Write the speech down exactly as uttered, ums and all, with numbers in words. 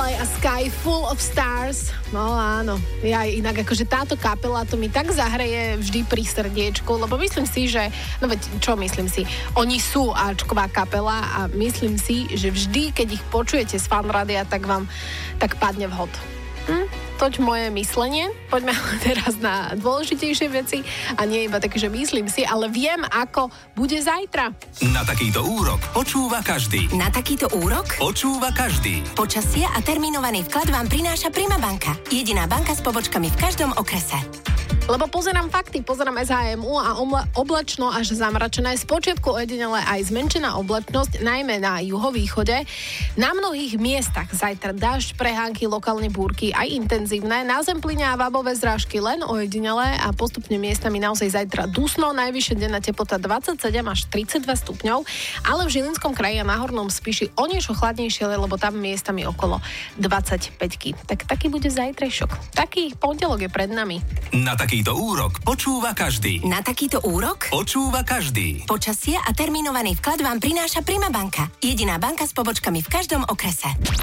Coldplay a Sky Full of Stars. No áno, ja inak akože táto kapela to mi tak zahreje vždy pri srdiečku, lebo myslím si, že, no veď čo myslím si, oni sú áčková kapela a myslím si, že vždy, keď ich počujete z Fanrádia, tak vám tak padne vhod. Hm? Toť moje myslenie. Poďme teraz na dôležitejšie veci a nie iba také, že myslím si, ale viem, ako bude zajtra. Na takýto úrok počúva každý. Na takýto úrok Počúva každý. počasie a termínovaný vklad vám prináša Prima banka. Jediná banka s pobočkami v každom okrese. Lebo pozerám fakty, pozerám es há em ú a omle, oblačno až zamračené, spočiatku ojedinele aj zmenšená oblačnosť, najmä na juhovýchode. Na mnohých miestach zajtra dážď, prehánky, lokálne búrky, aj intenzívne. Na zem plynia vábové zrážky len ojedinele a postupne miestami naozaj zajtra dusno. Najvyššia denná teplota dvadsaťsedem až tridsaťdva stupňov, ale v Žilinskom kraji a na Hornom Spiši o niečo chladnejšie, lebo tam miestami okolo dvadsaťpäť. Tak taký bude zajtrajšok. Taký pondelok je pred nami. Na takýto úrok počúva každý. Na takýto úrok Počúva každý. počasie a termínovaný vklad vám prináša Prima banka. Jediná banka s pobočkami v každom okrese.